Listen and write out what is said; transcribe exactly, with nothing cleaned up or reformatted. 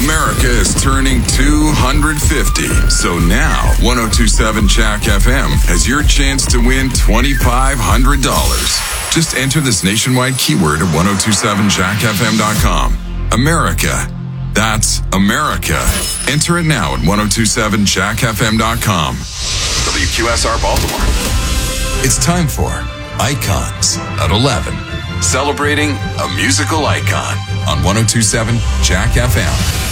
America is turning two hundred fifty. So now, ten twenty-seven Jack F M has your chance to win twenty-five hundred dollars. Just enter this nationwide keyword at ten twenty-seven jack f m dot com. America. That's America. Enter it now at ten twenty-seven jack f m dot com. W Q S R Baltimore. It's time for Icons at eleven. Celebrating a musical icon on ten twenty-seven Jack F M.